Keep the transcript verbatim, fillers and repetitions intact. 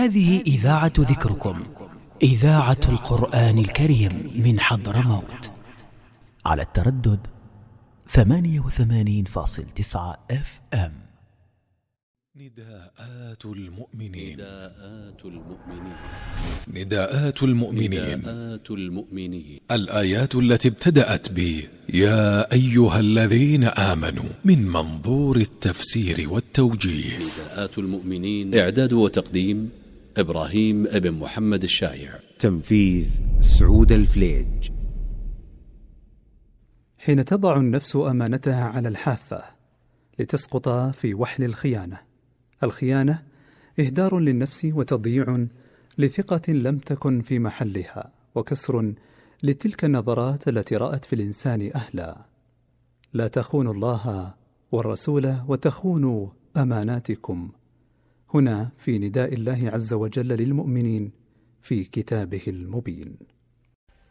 هذه إذاعة ذكركم، إذاعة القرآن الكريم من حضرموت، على التردد ثمانية وثمانين فاصل تسعة اف ام. نداءات المؤمنين نداءات المؤمنين نداءات المؤمنين نداءات المؤمنين الآيات التي ابتدأت ب يا أيها الذين آمنوا من منظور التفسير والتوجيه. نداءات المؤمنين، إعداد وتقديم إبراهيم ابن محمد الشايع، تنفيذ سعود الفليج. حين تضع النفس أمانتها على الحافة لتسقط في وحل الخيانة، الخيانة إهدار للنفس وتضييع لثقة لم تكن في محلها، وكسر لتلك النظرات التي رأت في الإنسان أهلا. لا تخونوا الله والرسول وتخونوا أماناتكم، هنا في نداء الله عز وجل للمؤمنين في كتابه المبين.